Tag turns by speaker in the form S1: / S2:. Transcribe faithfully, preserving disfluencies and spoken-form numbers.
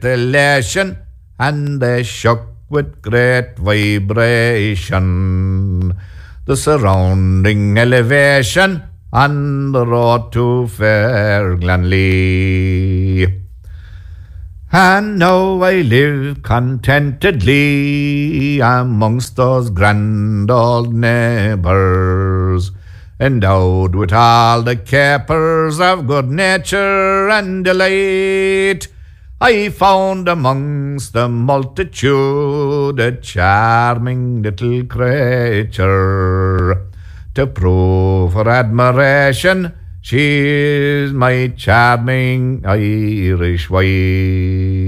S1: relation, and they shook with great vibration. The surrounding elevation on the road to fair Glanley. And now I live contentedly amongst those grand old neighbours, endowed with all the capers of good nature and delight. I found amongst the multitude a charming little creature. To prove her admiration, she's my charming Irish wife.